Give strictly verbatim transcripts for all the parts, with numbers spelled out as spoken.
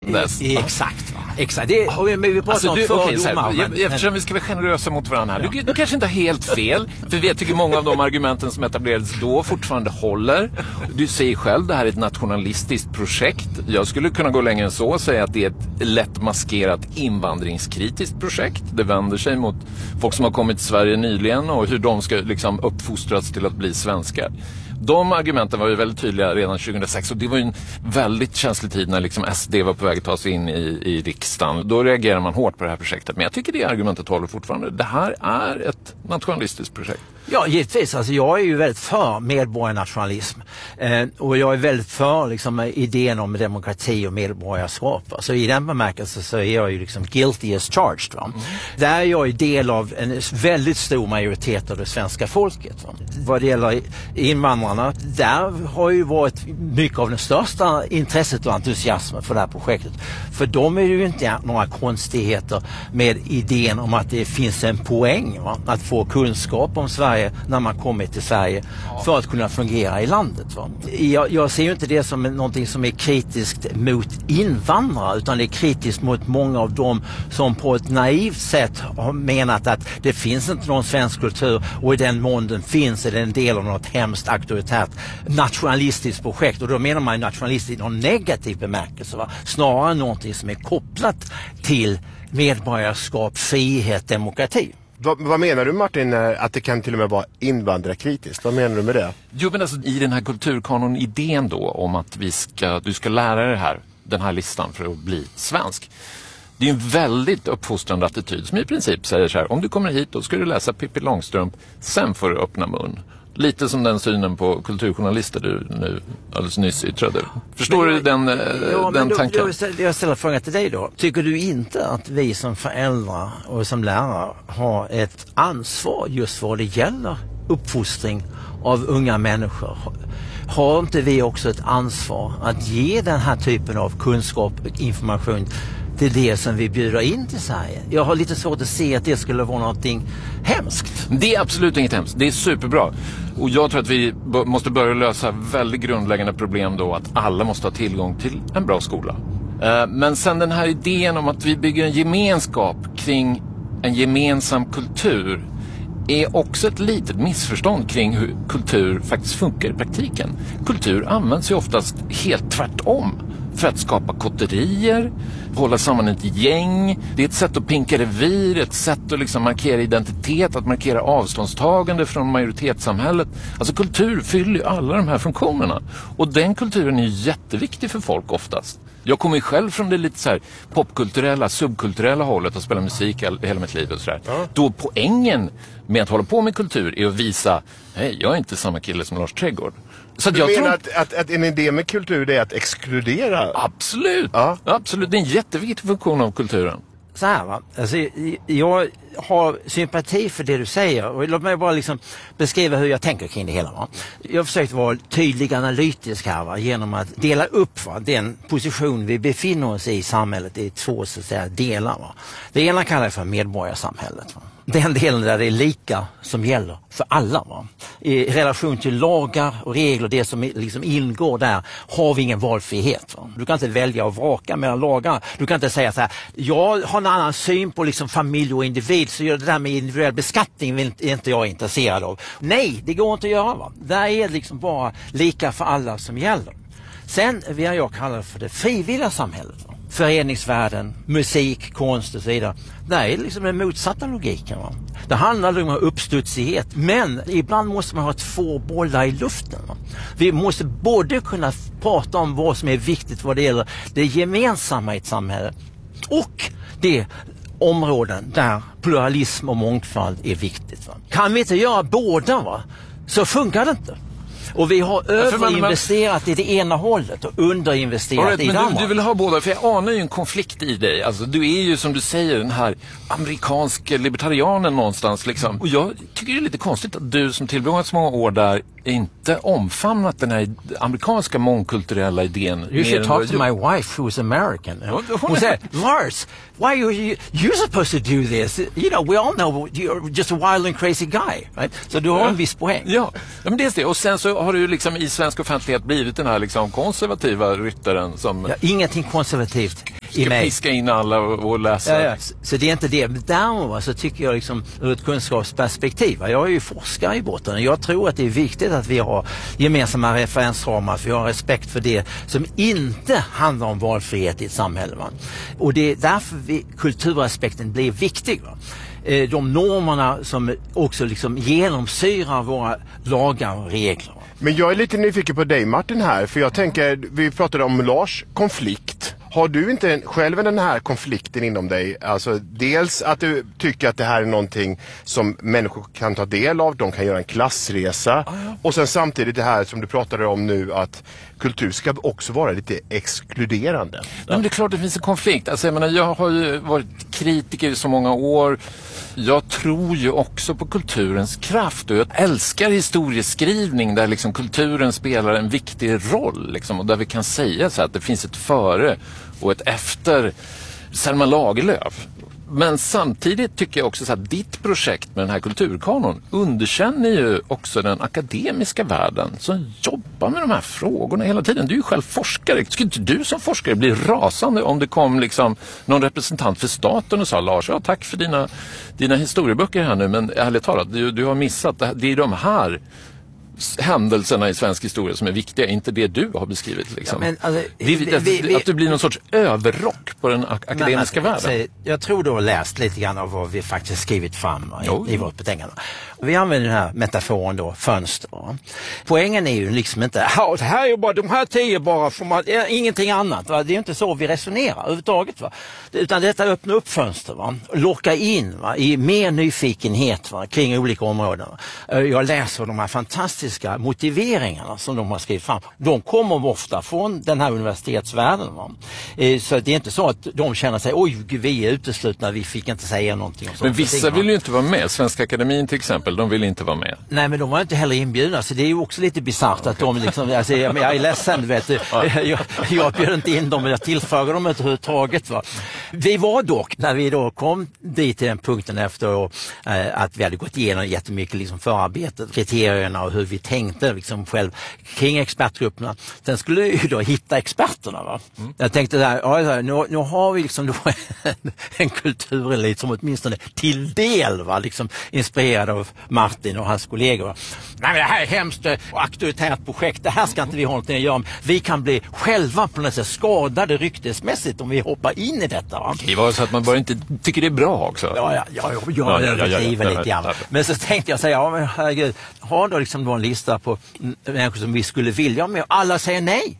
I, exakt, va? Exakt. Det, och vi, vi pratar alltså, om du, fördomar. Okay, här, men, jag, eftersom vi ska vara generösa mot varandra här. Ja. Du, du kanske inte har helt fel. För jag tycker många av de argumenten som etablerades då fortfarande håller. Du säger själv, det här är ett nationalistiskt projekt. Jag skulle kunna gå längre än så och säga att det är ett lätt maskerat invandringskritiskt projekt. Det vänder sig mot folk som har kommit till Sverige nyligen och hur de ska liksom uppfostras till att bli svenskar. De argumenten var ju väldigt tydliga redan tjugohundrasex och det var ju en väldigt känslig tid när liksom S D var på väg att ta sig in i, i riksdagen. Då reagerar man hårt på det här projektet. Men jag tycker det argumentet håller fortfarande. Det här är ett nationalistiskt projekt. Ja, givetvis. Alltså, jag är ju väldigt för medborgarnationalism. Eh, och jag är väldigt för liksom, idén om demokrati och medborgarskap. Alltså, i den bemärkelsen så är jag ju liksom guilty as charged. Va? Mm. Där är jag ju del av en väldigt stor majoritet av det svenska folket. Va? Vad det gäller invandrarna, där har ju varit mycket av det största intresset och entusiasmen för det här projektet. För de är ju inte några konstigheter med idén om att det finns en poäng, va? Att få kunskap om Sverige när man kommer till Sverige för att kunna fungera i landet. Va? Jag, jag ser ju inte det som någonting som är kritiskt mot invandrare, utan det är kritiskt mot många av dem som på ett naivt sätt har menat att det finns inte någon svensk kultur och i den mån den finns är det en del av något hemskt auktoritärt nationalistiskt projekt. Och då menar man nationalistiskt i någon negativ bemärkelse. Va? Snarare någonting som är kopplat till medborgarskap, frihet, demokrati. Vad, vad menar du, Martin, att det kan till och med vara invandrarkritiskt? Vad menar du med det? Jo, men alltså i den här kulturkanon-idén då om att vi ska, du ska lära dig det här, den här listan för att bli svensk. Det är en väldigt uppfostrande attityd som i princip säger så här: om du kommer hit då ska du läsa Pippi Långstrump, sen får du öppna mun. Lite som den synen på kulturjournalister du nu alldeles nyss yttrade. Förstår men, du den, ja, den då, tanken? Då, jag ställer frågan till dig då. Tycker du inte att vi som föräldrar och som lärare har ett ansvar just för vad det gäller uppfostring av unga människor? Har inte vi också ett ansvar att ge den här typen av kunskap och information till det som vi bjuder in till Sverige? Jag har lite svårt att se att det skulle vara någonting hemskt. Det är absolut inget hemskt. Det är superbra. Och jag tror att vi b- måste börja lösa väldigt grundläggande problem då, att alla måste ha tillgång till en bra skola. Uh, men sen den här idén om att vi bygger en gemenskap kring en gemensam kultur är också ett litet missförstånd kring hur kultur faktiskt funkar i praktiken. Kultur används ju oftast helt tvärtom. För att skapa kotterier, hålla samman ett gäng. Det är ett sätt att pinka revir, ett sätt att liksom markera identitet, att markera avståndstagande från majoritetssamhället. Alltså kultur fyller ju alla de här funktionerna. Och den kulturen är ju jätteviktig för folk oftast. Jag kommer ju själv från det lite så här popkulturella, subkulturella hållet och spela musik hela mitt liv och sådär. Ja. Då poängen med att hålla på med kultur är att visa, hej, jag är inte samma kille som Lars Trädgård. Så du jag menar tror... att, att, att en idé med kultur är att exkludera? Absolut, ja. Absolut. Det är en jätteviktig funktion av kulturen. Så här, va? Alltså, jag har sympati för det du säger och låt mig bara liksom beskriva hur jag tänker kring det hela. Va? Jag har försökt vara tydlig analytisk här, va? Genom att dela upp, va? Den position vi befinner oss i samhället i två så att säga, delar. Va? Det ena kallar jag för medborgarsamhället. Va? Den delen där det är lika som gäller för alla. Va? I relation till lagar och regler, det som liksom ingår där, har vi ingen valfrihet. Va? Du kan inte välja och vraka mellan lagar. Du kan inte säga så här, jag har en annan syn på liksom familj och individ, så gör det där med individuell beskattning är inte jag intresserad av. Nej, det går inte att göra. Va? Där är det liksom bara lika för alla som gäller. Sen vill jag kalla det för det frivilliga samhället. Va? Föreningsvärlden, musik, konst och så vidare. Det är liksom den motsatta logiken. Va? Det handlar om uppstudsighet, men ibland måste man ha två bollar i luften. Va? Vi måste både kunna prata om vad som är viktigt vad det gäller det gemensamma i ett samhälle och det områden där pluralism och mångfald är viktigt. Va? Kan vi inte göra båda, va? Så funkar det inte. Och vi har överinvesterat i det ena hållet och underinvesterat right, i det andra. Du, du vill ha båda, för jag anar ju en konflikt i dig. Alltså, du är ju som du säger den här amerikanska libertarianen någonstans. Liksom. Och jag tycker det är lite konstigt att du som tillbringat så många år där inte omfamnat den här amerikanska mångkulturella idén. You should talk to my wife who's American. Hon säger, Lars, why are you you're supposed to do this? You know, we all know you're just a wild and crazy guy, right? Så du har en viss poäng. Ja, men det är det. Och sen så har du liksom i svensk offentlighet blivit den här liksom konservativa ryttaren som ja, ingenting konservativt i ska mig. piska in alla och, och läsa. Ja, ja. Så, så det är inte det. Men däremot så tycker jag liksom ur ett kunskapsperspektiv. Jag är ju forskare i botten. Jag tror att det är viktigt att vi har gemensamma referensramar. Att vi har respekt för det som inte handlar om valfrihet i ett samhälle. Va? Och det är därför vi, kulturaspekten blir viktig. Va? De normerna som också liksom genomsyrar våra lagar och regler. Men jag är lite nyfiken på dig, Martin, här. För jag tänker, vi pratade om Lars konflikt. Har du inte själv den här konflikten inom dig? Alltså dels att du tycker att det här är någonting som människor kan ta del av. De kan göra en klassresa. Ah, ja. Och sen samtidigt det här som du pratade om nu, att kultur ska också vara lite exkluderande. Ja. Men det är klart att det finns en konflikt. Alltså, jag menar, jag har ju varit kritiker i så många år. Jag tror ju också på kulturens kraft och jag älskar historieskrivning där liksom kulturen spelar en viktig roll liksom, och där vi kan säga så att det finns ett före och ett efter Selma Lagerlöf. Men samtidigt tycker jag också så att ditt projekt med den här kulturkanon underkänner ju också den akademiska världen som jobbar med de här frågorna hela tiden. Du är ju själv forskare. Skulle inte du som forskare bli rasande om det kom liksom någon representant för staten och sa Lars, ja tack för dina, dina historieböcker här nu, men ärligt talat, du, du har missat, det, det är de här händelserna i svensk historia som är viktiga, inte det du har beskrivit liksom. Ja, men, alltså, vi, vi, att, vi, att du blir någon sorts överrock på den ak- akademiska men, världen. Så, jag tror du har läst lite grann av vad vi faktiskt skrivit fram i, i vårt betänkande. Vi använder den här metaforen då, fönster. Poängen är ju liksom inte, ja, det här är ju bara de här tio bara, för man, ingenting annat. Va? Det är inte så vi resonerar överhuvudtaget. Va? Utan detta öppnar upp fönster, va? Locka in, va? I mer nyfikenhet, va? Kring olika områden. Jag läser de här fantastiska motiveringarna som de har skrivit fram. De kommer ofta från den här universitetsvärlden. Va? Så det är inte så att de känner sig, oj, vi är uteslutna, vi fick inte säga någonting. Och men vissa vill ju inte vara med. Svenska akademin till exempel, de vill inte vara med. Nej, men de var inte heller inbjudna, så det är ju också lite bizarrt okay. Att de liksom, alltså, jag, jag är ledsen, vet du. Jag, jag bjöd inte in dem, jag tillfrågade dem inte överhuvudtaget. Va? Vi var dock, när vi då kom dit till den punkten efter och, eh, att vi hade gått igenom jättemycket liksom förarbetet, kriterierna och hur vi tänkte liksom själv kring expertgrupperna. Sen skulle vi ju då hitta experterna. Va? Mm. Jag tänkte där, ja, nu, nu har vi liksom då en, en kulturelit som åtminstone till del var liksom inspirerad av Martin och hans kollegor. Va? Nej, men det här är hemskt och auktoritärt projekt. Det här ska inte vi ha någonting att göra med. Vi kan bli själva på något sätt skadade ryktesmässigt om vi hoppar in i detta. Va? Det var så att man bara inte tycker det är bra också. Ja, ja, ja, ja, ja, ja, ja, ja, lite grann. Men så tänkte jag säga, ja men herregud, har då liksom då en lista på människor som vi skulle vilja med och alla säger nej.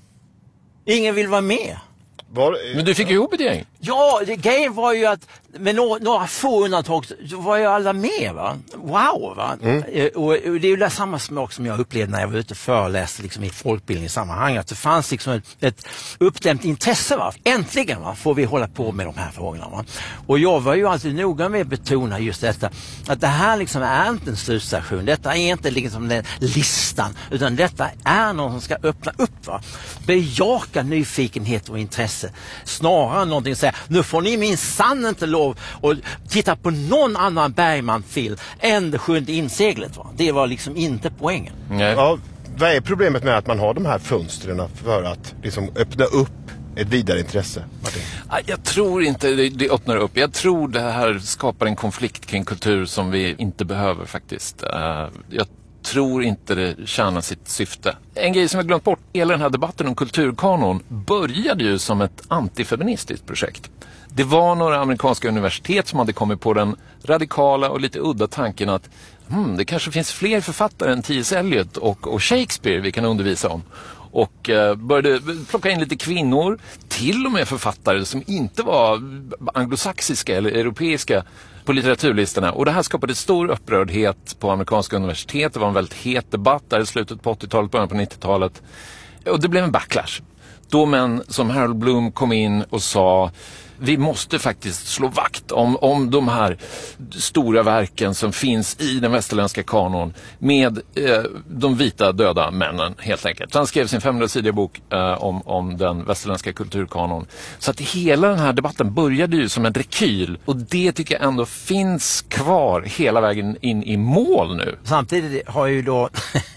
Ingen vill vara med. Var, men du fick ju ihop ett gäng. Ja, det grejen var ju att med några, några få undantag så var ju alla med, va? Wow, va? Mm. Och, och det är ju det samma smak som jag upplevde när jag var ute och föreläste liksom i folkbildningssammanhang. Att det fanns liksom ett, ett uppdämt intresse, va? Äntligen, va? Får vi hålla på med de här frågorna, va? Och jag var ju alltid noga med att betona just detta. Att det här liksom är inte en slutstation. Detta är inte liksom den listan. Utan detta är någon som ska öppna upp, va? Bejaka nyfikenhet och intresse. Snarare än någonting att säga, nu får ni minsann inte lov och titta på någon annan Bergman-film än Det sjunde inseglet. Va? Det var liksom inte poängen. Nej. Ja, vad är problemet med att man har de här fönstren för att liksom öppna upp ett vidare intresse, Martin? Jag tror inte det, det öppnar upp. Jag tror det här skapar en konflikt kring kultur som vi inte behöver faktiskt. Jag tror inte det tjänar sitt syfte. En grej som jag glömt bort, hela den här debatten om kulturkanon började ju som ett antifeministiskt projekt. Det var några amerikanska universitet som hade kommit på den radikala och lite udda tanken att hmm, det kanske finns fler författare än T S Eliot och, och Shakespeare vi kan undervisa om. Och eh, började plocka in lite kvinnor, till och med författare som inte var anglosaxiska eller europeiska på litteraturlistorna. Och det här skapade stor upprördhet på amerikanska universitet. Det var en väldigt het debatt där i slutet på åttiotalet, början på nittiotalet. Och det blev en backlash. Då män som Harold Bloom kom in och sa vi måste faktiskt slå vakt om, om de här stora verken som finns i den västerländska kanon med eh, de vita döda männen helt enkelt. Så han skrev sin femhundrasidiga bok eh, om, om den västerländska kulturkanon. Så att hela den här debatten började ju som en rekyl och det tycker jag ändå finns kvar hela vägen in i mål nu. Samtidigt har ju då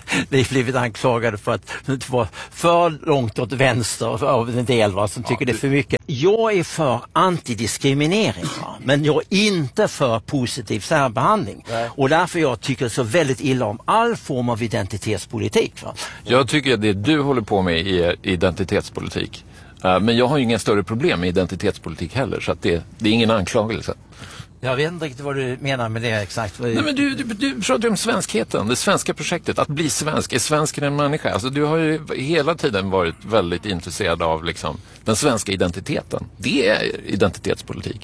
vi blivit anklagade för att inte vara för långt åt vänster av en del va, som tycker ja, det är för mycket. Jag är för antidiskriminering, va? Men jag är inte för positiv särbehandling. Nej. Och därför jag tycker så väldigt illa om all form av identitetspolitik. Va? Jag tycker att det du håller på med är identitetspolitik. Uh, men jag har ju inga större problem med identitetspolitik heller, så att det, det är ingen anklagelse. Jag vet inte riktigt vad du menar med det exakt. Nej, men du, du, du pratar om svenskheten, det svenska projektet, att bli svensk, är svensken en människa? Alltså, du har ju hela tiden varit väldigt intresserad av liksom, den svenska identiteten. Det är identitetspolitik.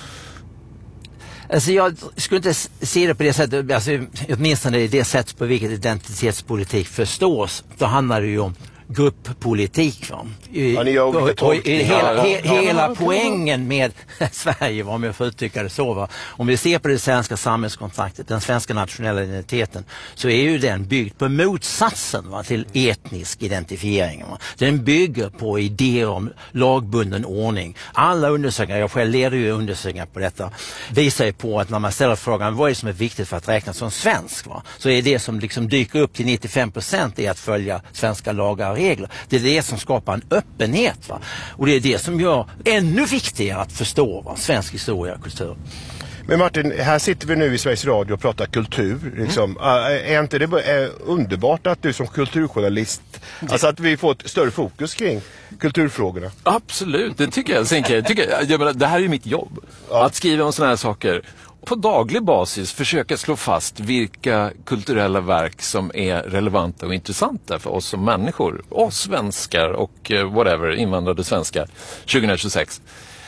Alltså jag skulle inte se det på det sättet, alltså, åtminstone i det sätt på vilket identitetspolitik förstås, då handlar det ju om grupppolitik. Va? I, ja, ni gör olika och, och, hela, he, ja, hela ja, poängen med Sverige, om jag får uttrycka det så, va? Om vi ser på det svenska samhällskontraktet, den svenska nationella identiteten, så är ju den byggd på motsatsen, va? Till etnisk identifiering. Va? Den bygger på idéer om lagbunden ordning. Alla undersökningar, jag själv leder ju undersökningar på detta, visar ju på att när man ställer frågan vad är det som är viktigt för att räknas som svensk, va? Så är det som liksom dyker upp till nittiofem procent är att följa svenska lagar och regler. Det är det som skapar en öppenhet, va? Och det är det som gör ännu viktigare att förstå, va? Svensk historia och kultur. Men Martin, här sitter vi nu i Sveriges Radio och pratar kultur. Liksom. Mm. Är inte det är underbart att du som kulturjournalist, alltså att vi får ett större fokus kring kulturfrågorna? Absolut, det tycker jag. Sen, jag tycker, jag menar, det här är ju mitt jobb. Ja. Att skriva om såna här saker. På daglig basis försöka slå fast vilka kulturella verk som är relevanta och intressanta för oss som människor. Oss svenskar och whatever, invandrade svenskar tjugohundratjugosex.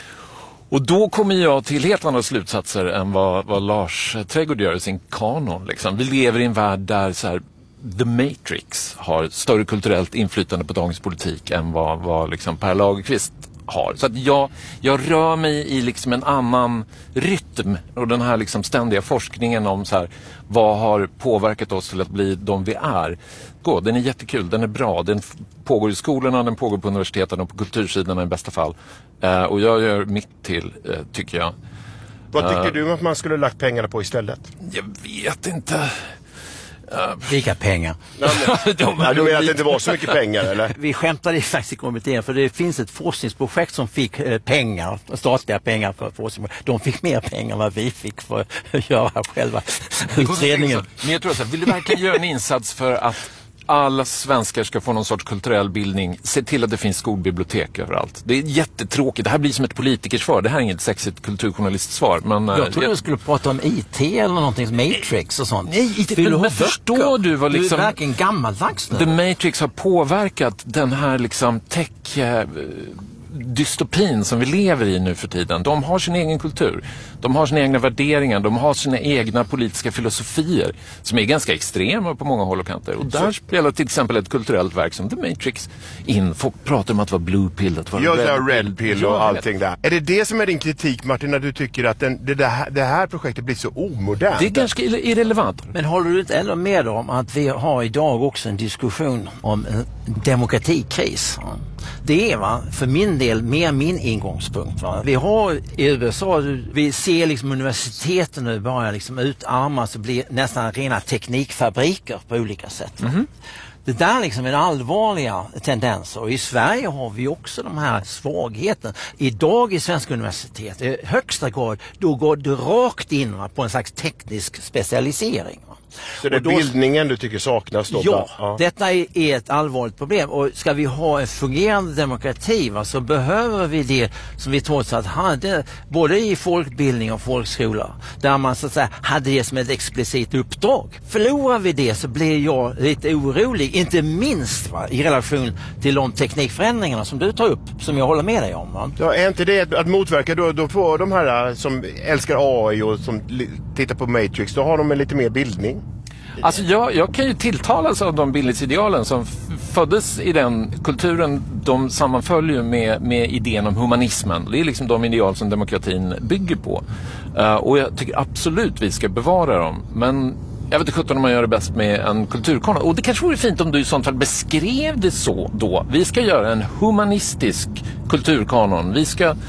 Och då kommer jag till helt andra slutsatser än vad, vad Lars Trädgård gör i sin kanon. Liksom. Vi lever i en värld där så här, The Matrix har större kulturellt inflytande på dagens politik än vad, vad liksom Per Lagerkvist har. Så att jag, jag rör mig i liksom en annan rytm, och den här liksom ständiga forskningen om så här, vad har påverkat oss till att bli de vi är. Gå, den är jättekul, den är bra, den pågår i skolorna, den pågår på universiteten och på kultursidorna i bästa fall. Uh, och jag gör mitt till, uh, tycker jag. Vad tycker uh, du att man skulle lagt pengarna på istället? Jag vet inte. Uh, Vilka pengar? Nej, men, de, ja, du menar att det inte var så mycket pengar, eller? Vi skämtade faktiskt i kommittén, för det finns ett forskningsprojekt som fick eh, pengar, statliga pengar för forskning. De fick mer pengar än vad vi fick för att göra själva utredningen. Men jag tror så här, vill du verkligen göra en insats för att alla svenskar ska få någon sorts kulturell bildning, se till att det finns skolbibliotek överallt. Det är jättetråkigt. Det här blir som ett politikersvar. Det här är inget sexigt kulturjournalistsvar. Men, jag trodde jag... du skulle prata om I T eller någonting, Matrix och sånt. Nej, I T. Men, men förstår du vad liksom... Du är verkligen gammaldags nu. The Matrix har påverkat den här liksom tech... dystopin som vi lever i nu för tiden. De har sin egen kultur. De har sina egna värderingar. De har sina egna politiska filosofier som är ganska extrema på många håll och kanter. Och där spelar till exempel ett kulturellt verk som The Matrix in. Folk pratar om att vara blue pill, att vara ja, red, red pill och allting där. Är det det som är din kritik, Martin, när du tycker att den, det, det, här, det här projektet blir så omodernt? Det är ganska irrelevant. Men håller du inte ändå med om att vi har idag också en diskussion om en demokratikris? Det är, va, för min del mer min ingångspunkt. Va? Vi har i U S A, vi ser liksom universiteten nu börja liksom utarmas och bli nästan rena teknikfabriker på olika sätt. Mm-hmm. Det där liksom är allvarliga tendenser, och i Sverige har vi också de här svagheten. Idag i svenska universitet i högsta grad, då går det rakt in, va, på en slags teknisk specialisering. Va? Så det är då, bildningen du tycker saknas då? Ja, ja, detta är, är ett allvarligt problem, och ska vi ha en fungerande demokrati, va, så behöver vi det som vi trots allt hade både i folkbildning och folkskola, där man så att säga hade det som ett explicit uppdrag. Förlorar vi det så blir jag lite orolig, inte minst, va, i relation till de teknikförändringarna som du tar upp, som jag håller med dig om. Va? Ja, är inte det att motverka då, då får de här som älskar A I och som tittar på Matrix, då har de en lite mer bildning? Alltså jag, jag kan ju tilltalas av de bildningsidealen som f- föddes i den kulturen. De sammanföljer med, med idén om humanismen. Det är liksom de ideal som demokratin bygger på. Uh, och jag tycker absolut vi ska bevara dem. Men jag vet inte sjutton om man gör det bäst med en kulturkanon. Och det kanske vore fint om du i sånt fall beskrev det så då. Vi ska göra en humanistisk kulturkanon. Vi ska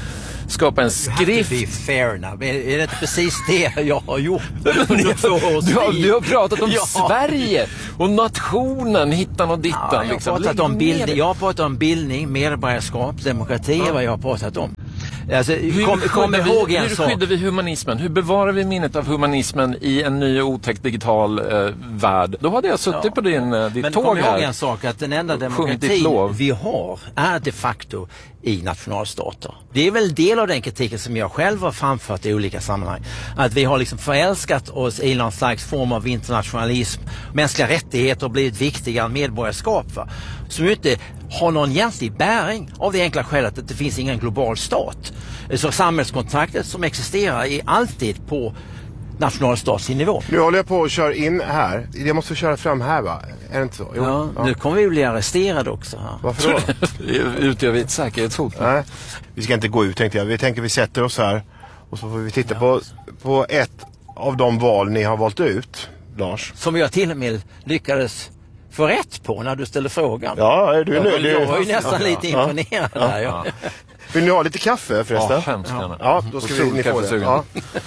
skapa en skrift. Be fair now. Är det inte precis det jag har gjort? du, har, du har pratat om ja. Sverige och nationen, hittan och dittan. Ja, jag, liksom. har pratat om bildning, jag har pratat om bildning, medborgarskap, demokrati, ja. vad jag har pratat om. Alltså, hur kom, kom vi, ihåg en hur sak. skyddar vi humanismen? Hur bevarar vi minnet av humanismen i en ny och otäck digital eh, värld? Då hade jag suttit ja. på din, eh, ditt Men tåg kom här. ihåg en sak, att den enda demokratin vi har är de facto i nationalstater. Det är väl del av den kritiken som jag själv har framfört i olika sammanhang. Att vi har liksom förälskat oss i någon slags form av internationalism. Mänskliga rättigheter har blivit viktigare än medborgarskap. Va? Som ju inte har någon egentlig bäring av det enkla skälet att det finns ingen global stat. Så samhällskontraktet som existerar är alltid på nationalstatsnivå. Nu håller jag på att köra in här. Jag måste köra fram här, va? Är det inte så? Jo. Ja, ja. Nu kommer vi bli arresterade också. Här. Varför då? Utgör vi ett säkerhetshot? Nej, vi ska inte gå ut, tänkte jag. Vi tänker vi sätter oss här och så får vi titta ja. på, på ett av de val ni har valt ut, Lars. Som jag till och med lyckades få rätt på när du ställde frågan. Ja, är du jag, nu? Jag var ju nästan ja, lite ja, imponerad ja, där. Ja. Ja. Vill ni ha lite kaffe förresten? Ja, hemskt gärna. Ja, då ska vi, ni få det. Ja.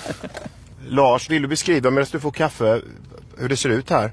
Lars, vill du beskriva medan du får kaffe hur det ser ut här?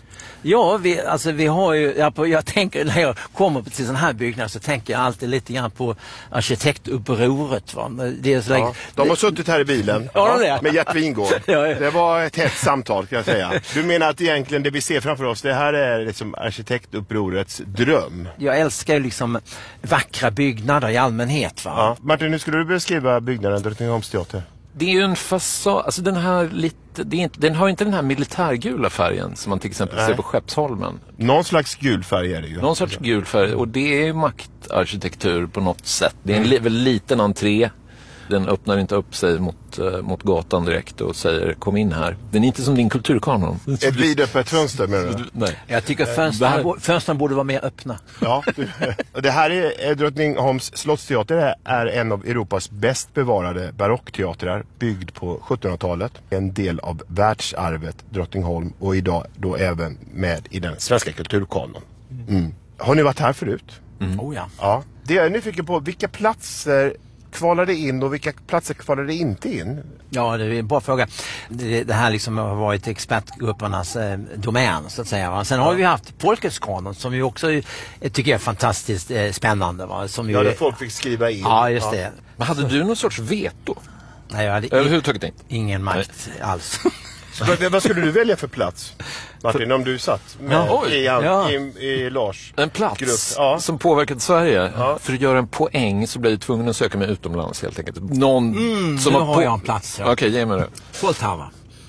Ja, vi, alltså vi har ju, jag, jag tänker när jag kommer till sån här byggnad så tänker jag alltid lite grann på arkitektupproret. Va? Det är så ja, de har suttit här i bilen ja, ja, med Gert Wingård. ja, ja. Det var ett hett samtal, kan jag säga. Du menar att egentligen det vi ser framför oss, det här är liksom arkitektupprorets dröm? Jag älskar ju liksom vackra byggnader i allmänhet. Va? Ja. Martin, hur skulle du beskriva byggnaden Drottningholmsteater? Det är ju en fasad, alltså den här lite, det är inte, den har inte den här militärgula färgen som man till exempel Nej. ser på Skeppsholmen. Någon slags gul färg är det ju. Någon sorts gul färg, och det är ju maktarkitektur på något sätt. Det är en mm. väldigt liten entré. Den öppnar inte upp sig mot, uh, mot gatan direkt och säger kom in här. Den är inte som din kulturkanon. Ett vidöppet fönster menar du? Nej. Jag tycker fönstren, här... fönstren borde vara mer öppna. Ja, det här är Drottningholms slottsteater är en av Europas bäst bevarade barockteatrar, byggd på sjuttonhundratalet. En del av världsarvet Drottningholm och idag då även med i den svenska kulturkanon. Mm. Har ni varit här förut? Mm. Oh ja. Ja. Det är nyfiken på vilka platser kvalade in och vilka platser kvalade inte in? Ja, det är en bra fråga. Det, det här liksom har varit expertgruppernas eh, domän så att säga. Va? Sen ja. har vi haft Folketskanon som ju också tycker jag är fantastiskt eh, spännande. Va? Som ju, ja, där folk fick skriva in. Ja, just det. Ja. Men hade du någon sorts veto? Nej, jag hade överhuvudtaget inte. Ingen makt Nej. alls. Så, vad skulle du välja för plats, Martin, om du satt med ja, i, ja. i, i Lars en plats grupp? Ja. som påverkat Sverige. Ja. För att göra en poäng så blir jag tvungen att söka mig utomlands helt enkelt. Någon mm, som nu har, har på... jag en plats. Ja. Okej, okay, ge mig det. Poltava.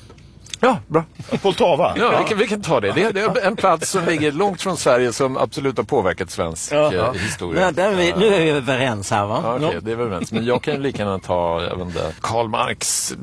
Ja, bra. Poltava? Ja, ja. Vi, kan, vi kan ta det. Det är, det är en plats som ligger långt från Sverige som absolut har påverkat svensk ja. eh, historia. Ja, där vi, nu är vi överens här, va? Ja, okej, okay, det är vi överens. Men jag kan ju lika gärna ta, jag vet inte, Karl Marx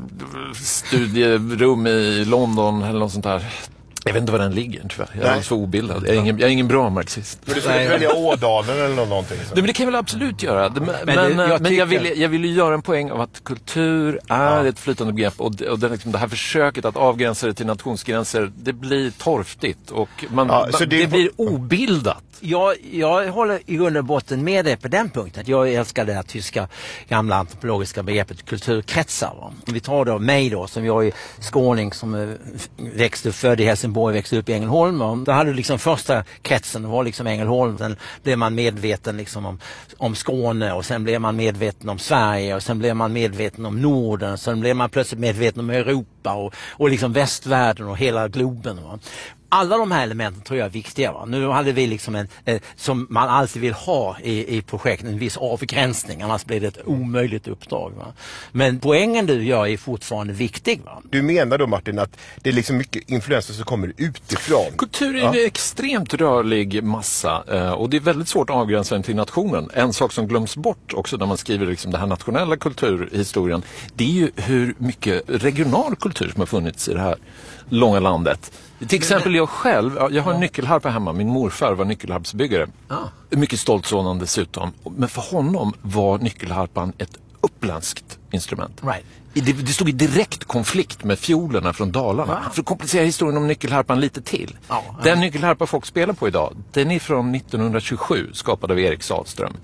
studierum i London eller något sånt där. Jag vet inte var den ligger tyvärr. Jag är så obildad. Jag är ingen, jag är ingen bra marxist. Men du skulle välja Ådalen eller någonting så. Nej, men det kan jag väl absolut göra. Men, men, det, jag, men tycker... jag, vill, jag vill ju göra en poäng av att kultur är ja. ett flytande begrepp. Och, och det, liksom, det här försöket att avgränsa det till nationsgränser, det blir torftigt. Och man, ja, så det, det blir obildat. Jag, jag håller i grund och botten med dig på den punkten. Jag älskar det här tyska gamla antropologiska begreppet kulturkretsar. Va? Vi tar då mig då, som jag är skåning som växte upp, född i Helsingborg, växte upp i Ängelholm. Va? Då hade du liksom första kretsen var liksom Ängelholm. Sen blev man medveten liksom om, om Skåne och sen blev man medveten om Sverige och sen blev man medveten om Norden. Sen blev man plötsligt medveten om Europa och, och liksom västvärlden och hela globen. Va? Alla de här elementen tror jag är viktiga. Va? Nu hade vi liksom en, eh, som man alltid vill ha i, i projekt, en viss avgränsning, annars blir det ett omöjligt uppdrag. Va? Men poängen du gör är fortfarande viktig. Va? Du menar då, Martin, att det är liksom mycket influenser som kommer utifrån? Kultur är ja. en extremt rörlig massa eh, och det är väldigt svårt att avgränsa den till nationen. En sak som glöms bort också när man skriver liksom den här nationella kulturhistorien, det är ju hur mycket regional kultur som har funnits i det här långa landet. Till exempel jag själv, jag har en nyckelharpa hemma. Min morfar var nyckelharpsbyggare. Ah. Mycket stolt sådan dessutom. Men för honom var nyckelharpan ett uppländskt instrument. Right. Det, det stod i direkt konflikt med fiolerna från Dalarna. Wow. För att komplicera historien om nyckelharpan lite till. Oh, den nyckelharpa folk spelar på idag, den är från nittonhundratjugosju, skapad av Erik Sahlström.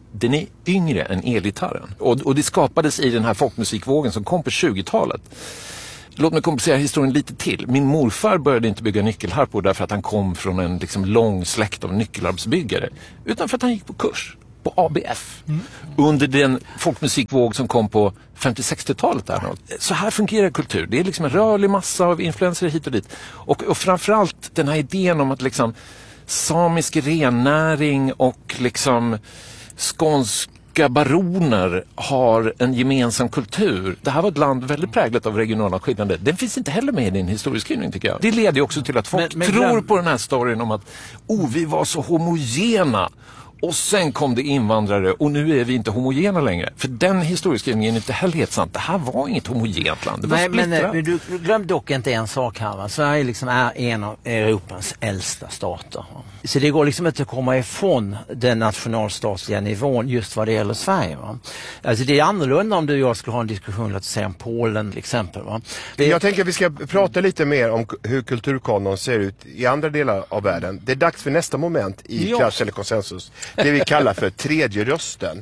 den är yngre än elgitarren. Och, och det skapades i den här folkmusikvågen som kom på tjugotalet. Låt mig komplicera historien lite till. Min morfar började inte bygga nyckelharpor därför att han kom från en liksom lång släkt av nyckelharpsbyggare. Utan för att han gick på kurs på A B F. Mm. Under den folkmusikvåg som kom på femtio-sextiotalet. Där. Så här fungerar kultur. Det är liksom en rörlig massa av influenser hit och dit. Och, och framförallt den här idén om att liksom samisk rennäring och liksom skånska baroner har en gemensam kultur. Det här var ett land väldigt präglat av regionala skillnader. Den finns inte heller med i din historieskrivning, tycker jag. Det leder ju också till att folk men, men, tror men... på den här storyn om att oh, vi var så homogena. Och sen kom det invandrare och nu är vi inte homogena längre. För den historieskrivningen är inte heller helt sant. Det här var inget homogent land. Det var Nej, men, men du, du glöm dock inte en sak här. Va? Sverige liksom är en av Europas äldsta stater. Så det går liksom inte att komma ifrån den nationalstatliga nivån just vad det gäller Sverige. Va? Alltså det är annorlunda om du och jag skulle ha en diskussion, låt säga om Polen till exempel. Va? Det... Jag tänker att vi ska prata lite mer om hur kulturkanon ser ut i andra delar av världen. Det är dags för nästa moment i ja. Clash eller konsensus. Det vi kallar för tredje rösten.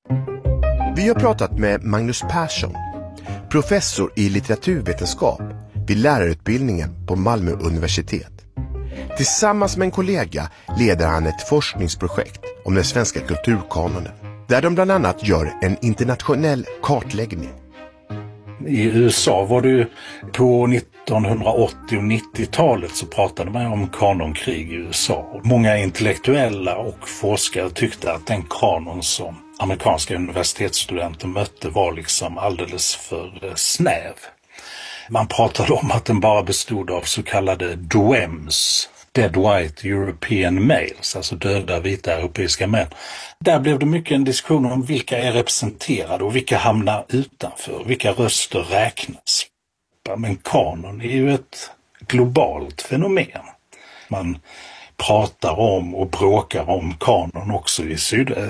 Vi har pratat med Magnus Persson, professor i litteraturvetenskap vid lärarutbildningen på Malmö universitet. Tillsammans med en kollega leder han ett forskningsprojekt om den svenska kulturkanonen, där de bland annat gör en internationell kartläggning. I U S A var det ju på nittonhundraåttio- och nittiotalet så pratade man om kanonkrig i U S A. Många intellektuella och forskare tyckte att den kanon som amerikanska universitetsstudenter mötte var liksom alldeles för snäv. Man pratade om att den bara bestod av så kallade D W E Ms, Dead White European Males, alltså döda vita europeiska män. Där blev det mycket en diskussion om vilka är representerade och vilka hamnar utanför, vilka röster räknas. Men kanon är ju ett globalt fenomen. Man pratar om och bråkar om kanon också i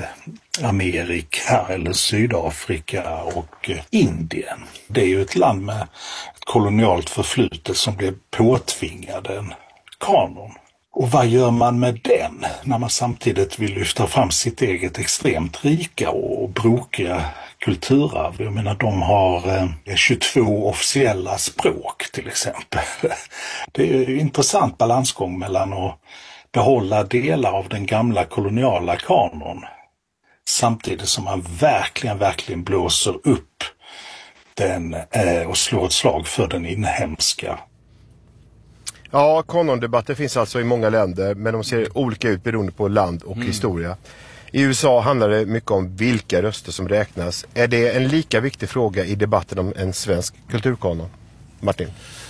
Sydamerika eller Sydafrika och Indien. Det är ju ett land med ett kolonialt förflutet som blev påtvingad en kanon. Och vad gör man med den när man samtidigt vill lyfta fram sitt eget extremt rika och brokiga kulturarv? Jag menar, de har eh, tjugotvå officiella språk till exempel. Det är ju en intressant balansgång mellan att behålla delar av den gamla koloniala kanon samtidigt som man verkligen, verkligen blåser upp den eh, och slår ett slag för den inhemska. Ja, kanondebatter finns alltså i många länder, men de ser olika ut beroende på land och mm. historia. I U S A handlar det mycket om vilka röster som räknas. Är det en lika viktig fråga i debatten om en svensk kulturkanon? Martin?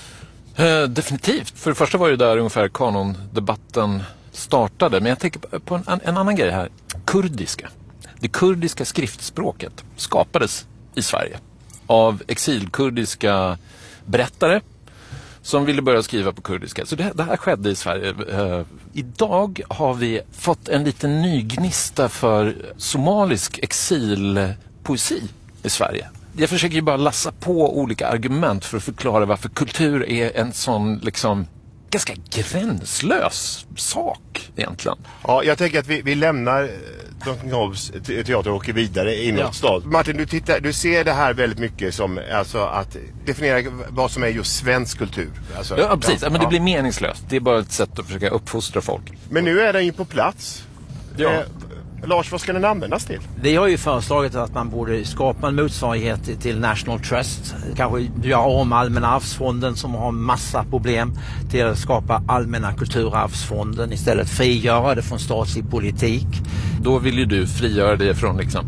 Eh, definitivt. För det första var det där ungefär kanondebatten startade. Men jag tänker på en, en annan grej här. Kurdiska. Det kurdiska skriftspråket skapades i Sverige av exilkurdiska berättare som ville börja skriva på kurdiska. Så det, det här skedde i Sverige. Uh, idag har vi fått en liten ny gnista för somalisk exilpoesi i Sverige. Jag försöker ju bara lassa på olika argument för att förklara varför kultur är en sån liksom ganska gränslös sak egentligen. Ja, jag tänker att vi, vi lämnar Drottningholms teater och åker vidare inåt ja. stad. Martin, du, tittar, du ser det här väldigt mycket som alltså, att definiera vad som är just svensk kultur. Alltså, ja, precis. Ja, men det ja. blir meningslöst. Det är bara ett sätt att försöka uppfostra folk. Men nu är den ju på plats. Ja. Eh, Lars, vad ska den användas till? Vi har ju föreslagit att man borde skapa en motsvarighet till National Trust. Kanske göra om Allmänna arvsfonden som har massa problem till att skapa Allmänna kulturarvsfonden. Istället frigöra det från statlig politik. Då vill ju du frigöra det från liksom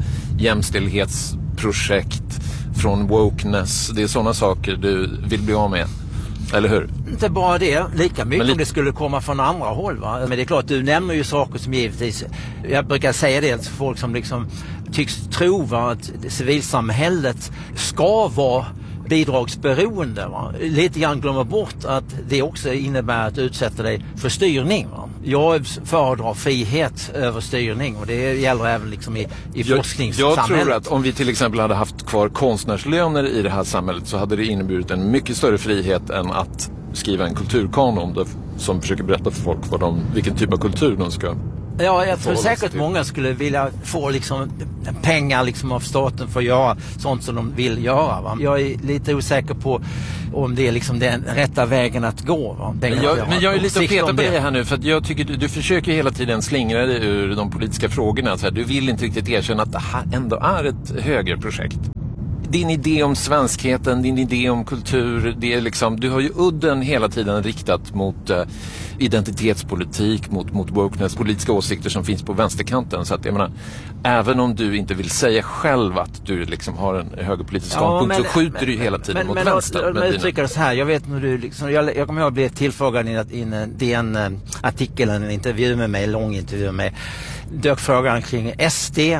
jämställdhetsprojekt, från wokeness. Det är sådana saker du vill bli av med. Eller hur? Inte bara det, lika mycket li- om det skulle komma från andra håll. Va? Men det är klart, du nämner ju saker som givetvis, jag brukar säga det till folk som liksom tycks tro va, att civilsamhället ska vara bidragsberoende. Va? Lite grann glömmer bort att det också innebär att utsätta dig för styrning. Va? Jag föredrar frihet över styrning och det gäller även liksom i, i jag, forskningssamhället. Jag tror att om vi till exempel hade haft kvar konstnärslöner i det här samhället så hade det inneburit en mycket större frihet än att skriva en kulturkanon där, som försöker berätta för folk vad de, vilken typ av kultur de ska Ja, jag tror säkert många skulle vilja få liksom pengar liksom av staten för att göra sånt som de vill göra. Va? Jag är lite osäker på om det är liksom den rätta vägen att gå. Va? Men jag, men jag är lite att peta på dig här nu, för att jag tycker du, du försöker hela tiden slingra dig ur de politiska frågorna. Så här, du vill inte riktigt erkänna att det här ändå är ett högerprojekt. Din idé om svenskheten, din idé om kultur, det är liksom, du har ju udden hela tiden riktat mot uh, identitetspolitik, mot, mot wokeness, politiska åsikter som finns på vänsterkanten. Så att jag menar, även om du inte vill säga själv att du liksom har en högerpolitisk ståndpunkt, ja, men, så skjuter men, du hela tiden men, mot men, vänster. Men, men uttrycker det så här, jag vet när du liksom, jag, jag kommer ihåg att bli tillfrågad i en D N-artikel, en intervju med mig, en lång intervju med mig, dök frågan kring S D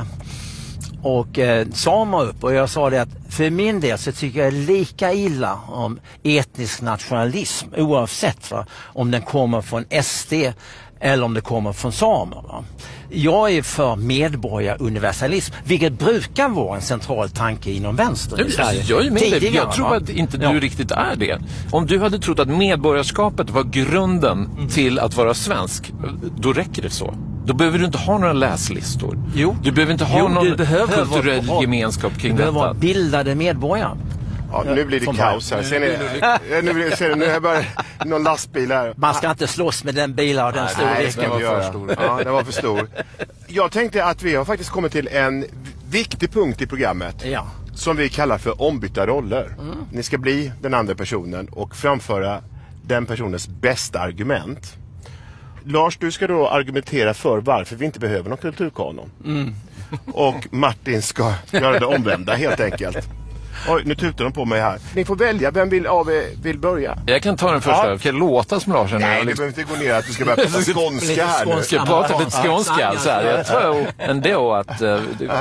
och eh, samer upp, och jag sa det att för min del så tycker jag lika illa om etnisk nationalism oavsett va, om den kommer från S D eller om det kommer från samer. Va? Jag är för medborgaruniversalism, vilket brukar vara en central tanke inom vänster i Sverige. Jag är med dig. Jag tror va? att inte du ja. riktigt är det. Om du hade trott att medborgarskapet var grunden mm. till att vara svensk, då räcker det så. Då behöver du inte ha några läslistor. Jo. Du behöver inte ha jo, någon kulturell ha, gemenskap kring du detta. Du behöver vara bildade medborgare. Ja, nu blir det Som kaos här. Ser ni, nu blir det, ser ni, nu är bara någon lastbil här. Man ska inte slåss med den bilen och den storleken. Den var för stor. Ja, den var för stor. Jag tänkte att vi har faktiskt kommit till en viktig punkt i programmet. Ja. Som vi kallar för ombytta roller. Mm. Ni ska bli den andra personen och framföra den personens bästa argument. Lars, du ska då argumentera för varför vi inte behöver någon kulturkanon. Mm. Och Martin ska göra det omvända helt enkelt. Oj, nu tutar de på mig här. Ni får välja, vem vill, av er vill börja? Jag kan ta den första, jag kan låta som Lars. Nej, du behöver inte gå ner att du ska börja prata skånska här nu. Ska prata lite skånska så här. Jag tror ändå att uh,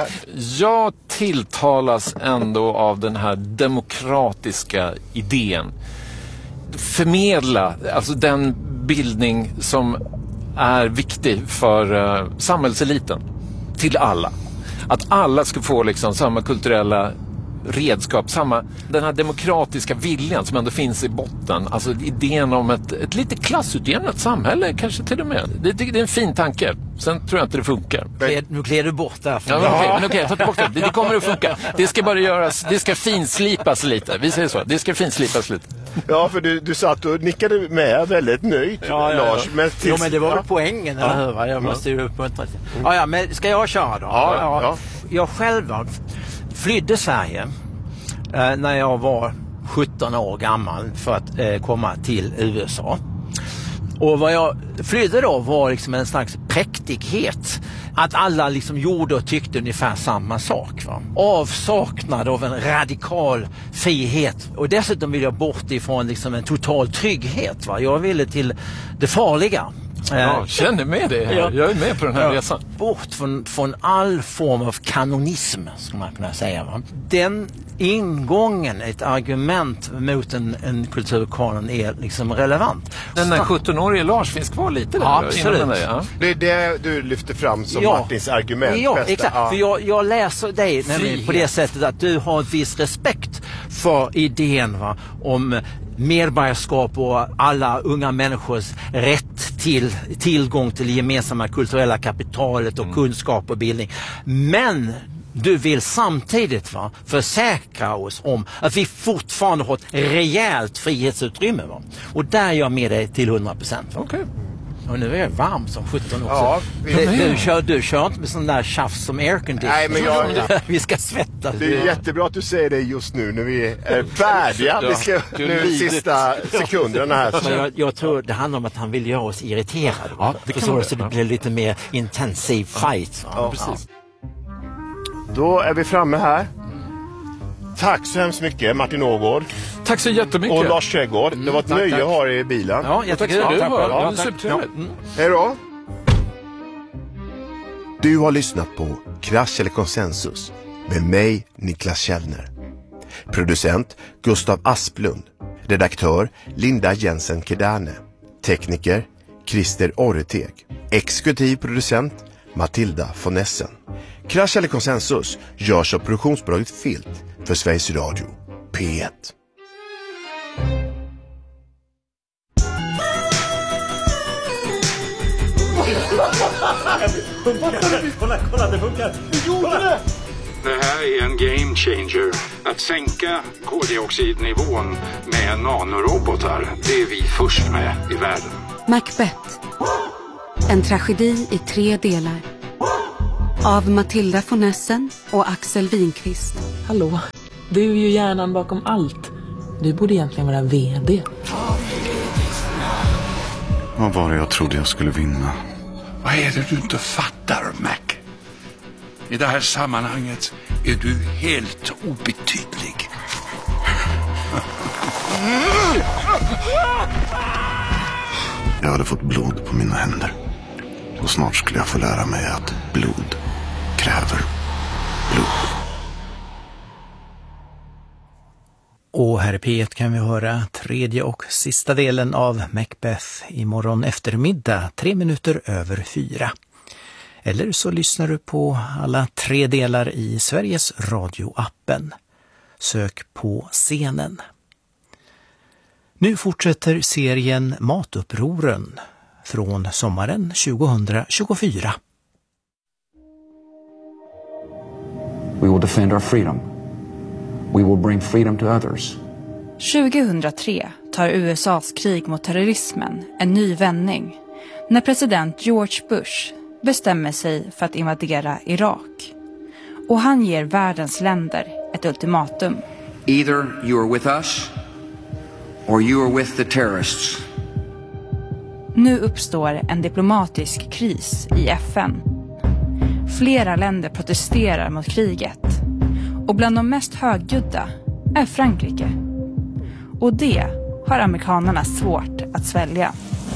jag tilltalas ändå av den här demokratiska idén. Förmedla, alltså den bildning som är viktig för uh, samhällseliten till alla. Att alla ska få liksom samma kulturella redskap, samma, den här demokratiska viljan som ändå finns i botten, alltså idén om ett, ett lite klassutjämnat samhälle kanske till och med. Det, det, det är en fin tanke. Sen tror jag inte det funkar. Nu klär du bort där. Ja, men okej, men okej, jag tar tillbaka det. Det kommer att funka. Det ska bara göras, det ska finslipas lite. Vi säger så, det ska finslipas lite. Ja, för du, du satt och nickade med väldigt nöjd, ja, ja, Lars. Men tills... Jo, men det var väl ja. poängen, eller hur? Va? Jag måste ju uppmuntra till. Ja, ja, men ska jag köra då? Ja, ja. ja. Jag själv flydde Sverige eh, när jag var sjutton år gammal för att eh, komma till U S A. Och vad jag flydde då var liksom en slags präktighet. Att alla liksom gjorde och tyckte ungefär samma sak. Va? Avsaknad av en radikal frihet. Och dessutom vill jag bort ifrån liksom en total trygghet. Va? Jag ville till det farliga. Jag känner med det här. Jag är med på den här ja, resan. Bort från, från all form av kanonism, skulle man kunna säga. Va? Den ingången, ett argument mot en, en kulturkanon är liksom relevant. Den där sjutton-årige Lars finns kvar lite där. Ja, absolut. Den där, ja. Det är det du lyfter fram som ja. Martins argument. Ja, bästa. Exakt. Ja. För jag, jag läser dig nämligen på det sättet att du har en viss respekt för idén va, om medborgarskap och alla unga människors rätt till tillgång till det gemensamma kulturella kapitalet och mm. kunskap och bildning. Men du vill samtidigt va, försäkra oss om att vi fortfarande har ett rejält frihetsutrymme. Va? Och där är jag med dig till hundra procent. Okej. Okay. Och nu är jag varm som sjutton också. Ja, vi... du, du, kör, du kör inte med sån där tjafs som aircondition. Nej, men jag... vi ska svettas. Det är jättebra att du säger det just nu när vi är färdiga. Vi ska nu sista sekunderna här. Men jag, jag tror det handlar om att han vill göra oss irriterade. Ja, det så, så det blir lite mer intensiv fight. Ja, precis. Då är vi framme här. Tack så hemskt mycket Martin Ågård. Tack så jättemycket. Och Lars Trädgård. Mm, det var ett tack, nöje tack. att ha er i bilen. Ja, jag tycker det. Ja, var ja, supertrevligt. Mm. Hej då. Du har lyssnat på Krasch eller konsensus med mig Niklas Källner. Producent Gustav Asplund. Redaktör Linda Jensen Kedane. Tekniker Christer Orreteg. Exekutiv producent Matilda von Essen. Krasch eller konsensus görs av produktionsbolaget Filt för Sveriges Radio P ett. Kolla, kolla, det funkar. Du gjorde det! Det här är en game changer. Att sänka koldioxidnivån med nanorobotar, det är vi först med i världen. Macbeth. En tragedi i tre delar. Av Matilda von Essen och Axel Winqvist. Hallå, du är ju hjärnan bakom allt. Du borde egentligen vara vd. Vad var det jag trodde jag skulle vinna? Vad är det du inte fattar, Mac? I det här sammanhanget är du helt obetydlig. Jag hade fått blod på mina händer. Och snart skulle jag få lära mig att blod kräver blod. Och här i P ett kan vi höra tredje och sista delen av Macbeth imorgon eftermiddag, tre minuter över fyra. Eller så lyssnar du på alla tre delar i Sveriges Radio-appen. Sök på scenen. Nu fortsätter serien Matupproren från sommaren tjugohundratjugofyra. We will defend our freedom. We will bring freedom to others. tjugohundratre tar U S A:s krig mot terrorismen en ny vändning när president George Bush bestämmer sig för att invadera Irak. Och han ger världens länder ett ultimatum. Either you are with us or you are with the terrorists. Nu uppstår en diplomatisk kris i F N. Flera länder protesterar mot kriget. Och bland de mest högljudda är Frankrike. Och det har amerikanerna svårt att svälja.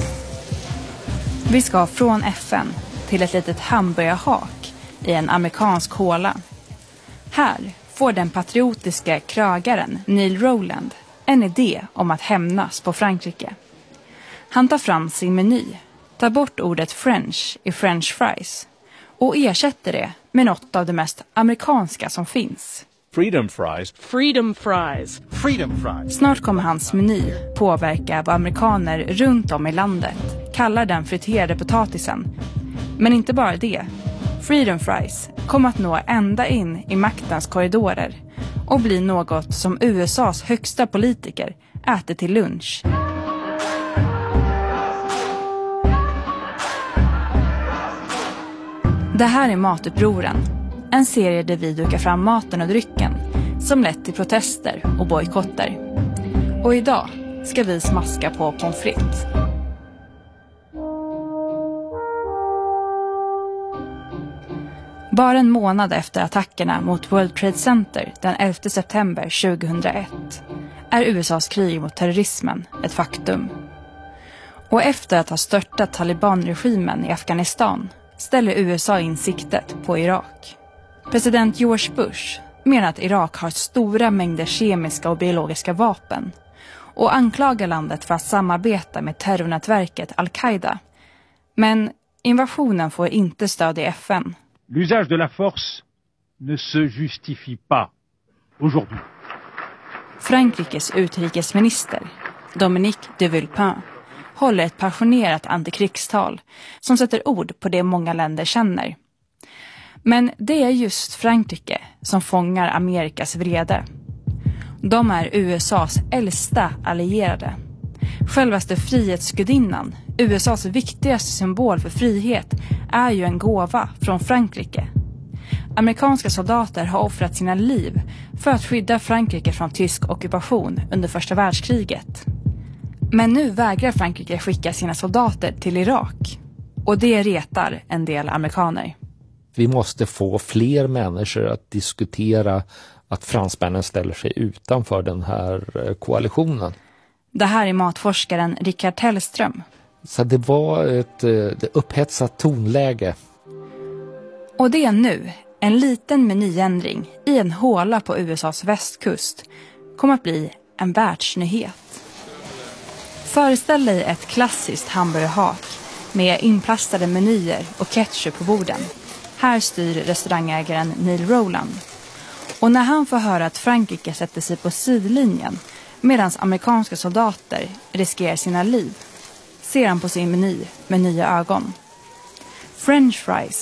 Vi ska från F N till ett litet hamburgerhak i en amerikansk håla. Här får den patriotiska krögaren Neil Rowland en idé om att hämnas på Frankrike. Han tar fram sin meny, tar bort ordet French i French fries och ersätter det med något av det mest amerikanska som finns. Freedom fries. Freedom fries. Freedom fries. Snart kommer hans meny påverka vad amerikaner runt om i landet kallar den friterade potatisen. Men inte bara det. Freedom fries kommer att nå ända in i maktens korridorer och bli något som U S A:s högsta politiker äter till lunch. Det här är Matupproren, en serie där vi dukar fram maten och drycken som lett till protester och bojkotter. Och idag ska vi smaska på pommes frites. Bara en månad efter attackerna mot World Trade Center den elfte september tjugohundraett är U S A:s krig mot terrorismen ett faktum. Och efter att ha störtat Taliban-regimen i Afghanistan ställer U S A in siktet på Irak. President George Bush menar att Irak har stora mängder kemiska och biologiska vapen och anklagar landet för att samarbeta med terrornätverket Al-Qaida. Men invasionen får inte stöd i F N. L'usage de la force ne se justifie pas aujourd'hui. Frankrikes utrikesminister, Dominique de Villepin, håller ett passionerat antikrigstal som sätter ord på det många länder känner. Men det är just Frankrike som fångar Amerikas vrede. De är U S A:s äldsta allierade. Självaste frihetsgudinnan, U S A:s viktigaste symbol för frihet, är ju en gåva från Frankrike. Amerikanska soldater har offrat sina liv för att skydda Frankrike från tysk ockupation under första världskriget. Men nu vägrar Frankrike skicka sina soldater till Irak. Och det retar en del amerikaner. Vi måste få fler människor att diskutera att fransmännen ställer sig utanför den här koalitionen. Det här är matforskaren Rickard Tellström. Så det var ett det upphetsat tonläge. Och det är nu en liten menyändring i en håla på U S A:s västkust kommer att bli en världsnyhet. Föreställ dig ett klassiskt hamburgerhak med inplastade menyer och ketchup på borden. Här styr restaurangägaren Neil Rowland. Och när han får höra att Frankrike sätter sig på sidlinjen medan amerikanska soldater riskerar sina liv, ser han på sin meny med nya ögon. French fries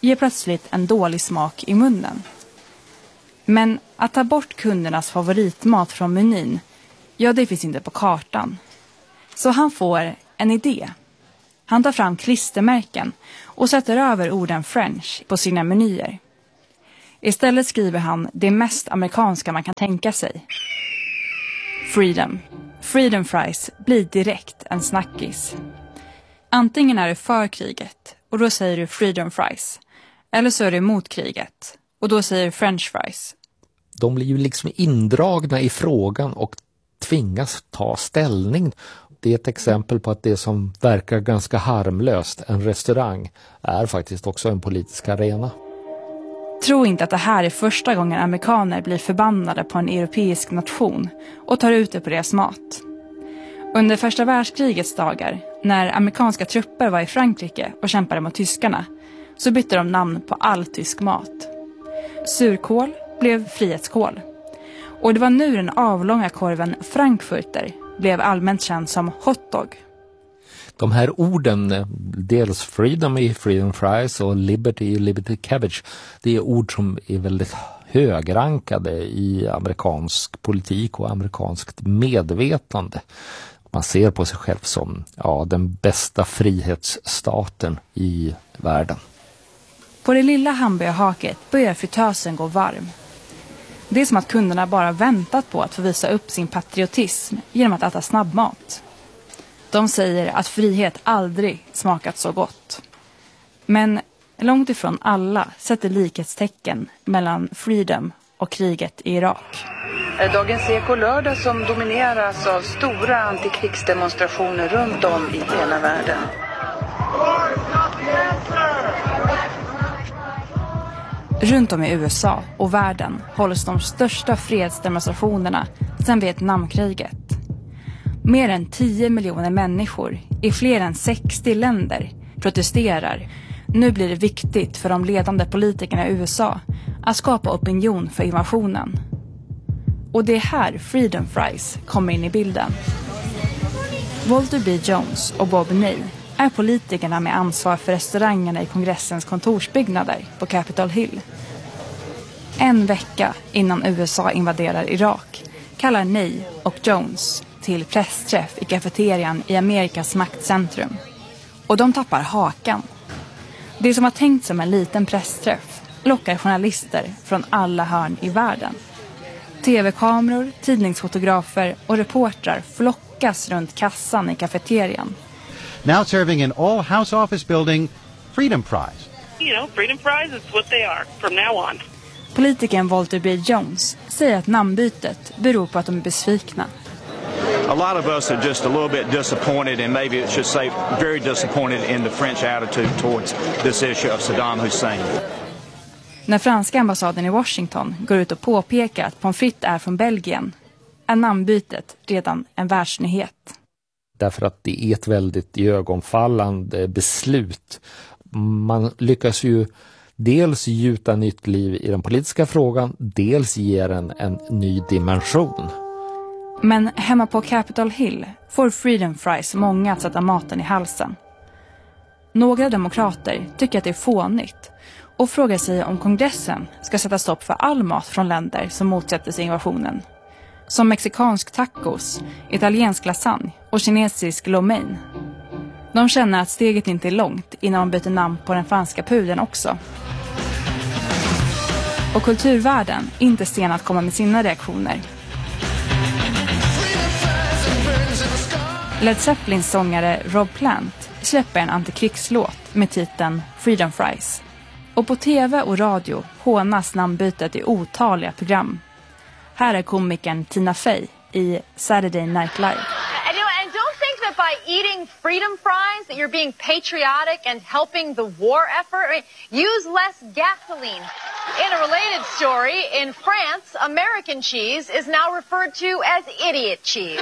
ger plötsligt en dålig smak i munnen. Men att ta bort kundernas favoritmat från menyn, ja, det finns inte på kartan. Så han får en idé. Han tar fram klistermärken och sätter över orden French på sina menyer. Istället skriver han det mest amerikanska man kan tänka sig. Freedom. Freedom fries blir direkt en snackis. Antingen är du för kriget och då säger du freedom fries. Eller så är du emot kriget och då säger du French fries. De blir ju liksom indragna i frågan och tvingas ta ställning. Det är ett exempel på att det som verkar ganska harmlöst, en restaurang, är faktiskt också en politisk arena. Tro inte att det här är första gången amerikaner blir förbannade på en europeisk nation och tar ut det på deras mat. Under första världskrigets dagar, när amerikanska trupper var i Frankrike och kämpade mot tyskarna, så bytte de namn på all tysk mat. Surkål blev frihetskål. Och det var nu den avlånga korven Frankfurter blev allmänt känd som hotdog. De här orden, dels freedom i freedom fries och liberty i liberty cabbage, det är ord som är väldigt högrankade i amerikansk politik och amerikanskt medvetande. Man ser på sig själv som ja, den bästa frihetsstaten i världen. På det lilla hamburgerhaket börjar fritösen gå varm. Det är som att kunderna bara väntat på att få visa upp sin patriotism genom att äta snabbmat. De säger att frihet aldrig smakat så gott. Men långt ifrån alla sätter likhetstecken mellan freedom och kriget i Irak. Dagens Eko lördag som domineras av stora antikrigsdemonstrationer runt om i hela världen. Runt om i U S A och världen hålls de största fredsdemonstrationerna sedan Vietnamkriget. Mer än tio miljoner människor i fler än sextio länder protesterar. Nu blir det viktigt för de ledande politikerna i U S A att skapa opinion för invasionen. Och det är här Freedom Fries kommer in i bilden. Walter B. Jones och Bob Ney är politikerna med ansvar för restaurangerna i kongressens kontorsbyggnader på Capitol Hill. En vecka innan U S A invaderar Irak kallar Ney och Jones till pressträff i kafeterian i Amerikas maktcentrum. Och de tappar hakan. Det som var tänkt som en liten pressträff lockar journalister från alla hörn i världen. Tv-kameror, tidningsfotografer och reportrar flockas runt kassan i kafeterian. Now serving in all House Office building, Freedom Fries. You know, Freedom Fries is what they are from now on. Politikern Walter B. Jones säger att namnbytet beror på att de är besvikna. A lot of us are just a little bit disappointed, and maybe it should say very disappointed in the French attitude towards this issue of Saddam Hussein. När franska ambassaden i Washington går ut och påpekar att pommes frites är från Belgien är namnbytet redan en världsnyhet. Därför att det är ett väldigt ögonfallande beslut. Man lyckas ju dels gjuta nytt liv i den politiska frågan, dels ger en en ny dimension. Men hemma på Capitol Hill får Freedom Fries många att sätta maten i halsen. Några demokrater tycker att det är fånigt och frågar sig om kongressen ska sätta stopp för all mat från länder som motsätter sig invasionen. Som mexikansk tacos, italiensk lasagne och kinesisk lo mein. De känner att steget inte är långt innan man byter namn på den franska pudeln också. Och kulturvärlden är inte sen att komma med sina reaktioner. Led Zeppelins sångare Rob Plant släpper en antikrigslåt med titeln Freedom Fries. Och på tv och radio hånas namnbytet i otaliga program. Här är komikern Tina Fey i Saturday Night Live. And, you know, and don't think that by eating Freedom Fries that you're being patriotic and helping the war effort. I mean, use less gasoline. In a related story, in France, American cheese is now referred to as idiot cheese.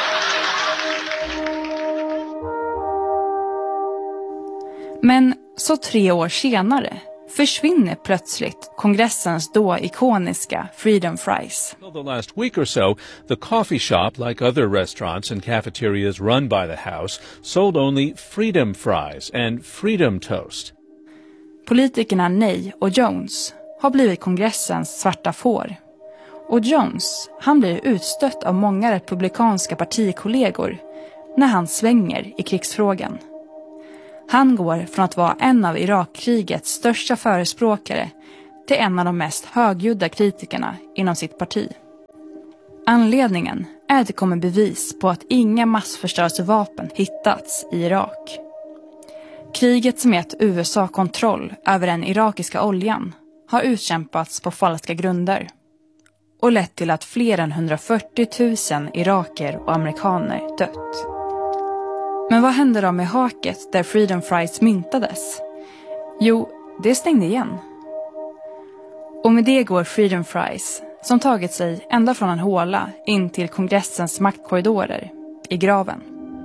Men så tre år senare försvinner plötsligt kongressens då ikoniska Freedom Fries. The last week or so, the coffee shop, like other restaurants and cafeterias run by the House, sold only Freedom Fries and Freedom Toast. Politikerna Ney och Jones har blivit kongressens svarta får. Och Jones, han blir utstött av många republikanska partikollegor när han svänger i krigsfrågan. Han går från att vara en av Irakkrigets största förespråkare till en av de mest högljudda kritikerna inom sitt parti. Anledningen är att det kommer bevis på att inga massförstörelsevapen hittats i Irak. Kriget som gett U S A kontroll över den irakiska oljan har utkämpats på falska grunder och lett till att fler än hundrafyrtio tusen iraker och amerikaner dött. Men vad hände då med haket där Freedom Fries myntades? Jo, det stängde igen. Och med det går Freedom Fries, som tagit sig ända från en håla in till kongressens maktkorridorer, i graven.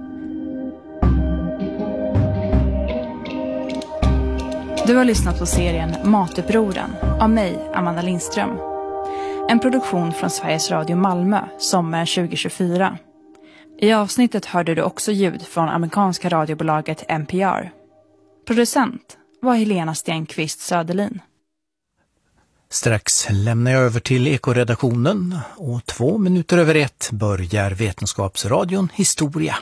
Du har lyssnat på serien Matupproren av mig, Amanda Lindström. En produktion från Sveriges Radio Malmö, sommaren tjugo tjugofyra. I avsnittet hörde du också ljud från amerikanska radiobolaget N P R. Producent var Helena Stenqvist Söderlin. Strax lämnar jag över till Ekoredaktionen och två minuter över ett börjar Vetenskapsradion Historia.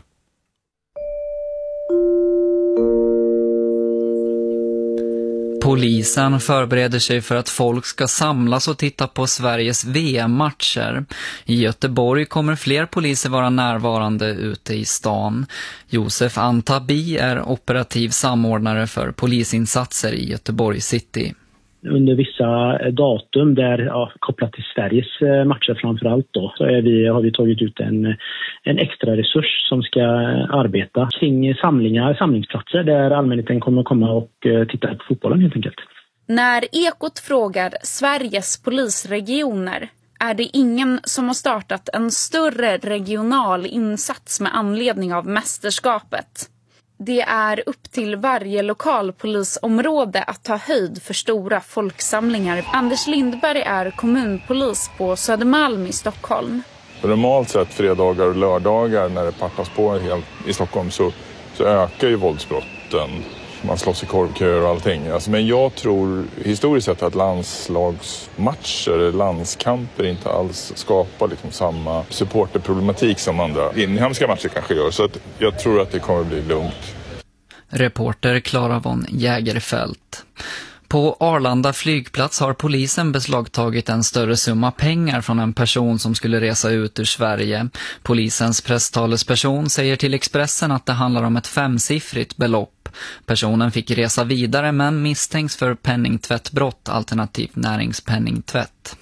Polisen förbereder sig för att folk ska samlas och titta på Sveriges V M-matcher. I Göteborg kommer fler poliser vara närvarande ute i stan. Josef Antabi är operativ samordnare för polisinsatser i Göteborg City. Under vissa datum där, ja, kopplat till Sveriges matcher framförallt då, så är vi, har vi tagit ut en, en extra resurs som ska arbeta kring samlingar, samlingsplatser där allmänheten kommer att komma och titta på fotbollen helt enkelt. När Ekot frågar Sveriges polisregioner är det ingen som har startat en större regional insats med anledning av mästerskapet. Det är upp till varje lokalpolisområde att ta höjd för stora folksamlingar. Anders Lindberg är kommunpolis på Södermalm i Stockholm. Normalt sett fredagar och lördagar när det partas på helt i Stockholm så, så ökar ju våldsbrotten. Man slåss i korvköer och allting. Alltså, men jag tror historiskt sett att landslagsmatcher, landskamper inte alls skapar liksom samma supporterproblematik som andra inhemska matcher kanske gör. Så att jag tror att det kommer bli lugnt. Reporter Clara von Jägerfelt. På Arlanda flygplats har polisen beslagtagit en större summa pengar från en person som skulle resa ut ur Sverige. Polisens presstalesperson säger till Expressen att det handlar om ett femsiffrigt belopp. Personen fick resa vidare men misstänks för penningtvättbrott alternativt näringspenningtvätt.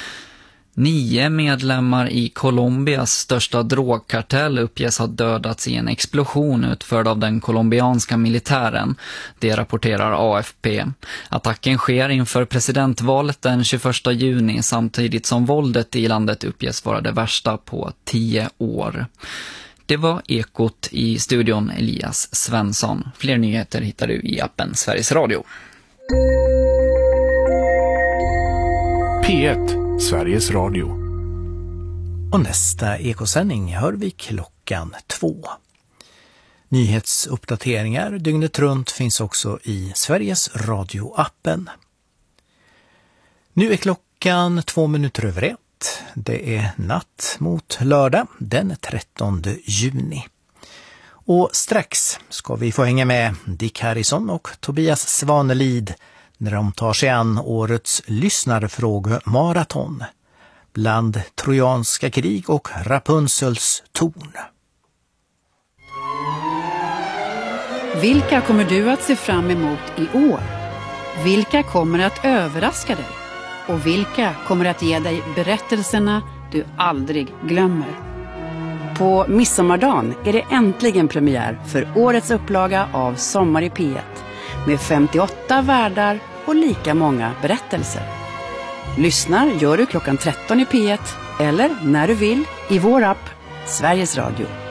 Nio medlemmar i Colombias största drogkartell uppges ha dödats i en explosion utförd av den colombianska militären. Det rapporterar A F P. Attacken sker inför presidentvalet den tjugoförsta juni samtidigt som våldet i landet uppges vara det värsta på tio år. Det var Ekot, i studion Elias Svensson. Fler nyheter hittar du i appen Sveriges Radio. P ett, Sveriges Radio. Och nästa ekosändning hör vi klockan två. Nyhetsuppdateringar dygnet runt finns också i Sveriges Radio-appen. Nu är klockan två minuter över ett. Det är natt mot lördag den trettonde juni. Och strax ska vi få hänga med Dick Harrison och Tobias Svanelid när de tar sig an årets lyssnarfrågemaraton bland trojanska krig och Rapunzels torn. Vilka kommer du att se fram emot i år? Vilka kommer att överraska dig? Och vilka kommer att ge dig berättelserna du aldrig glömmer? På midsommardagen är det äntligen premiär för årets upplaga av Sommar i P ett med femtioåtta värdar och lika många berättelser. Lyssnar gör du klockan tretton i P ett eller när du vill i vår app Sveriges Radio.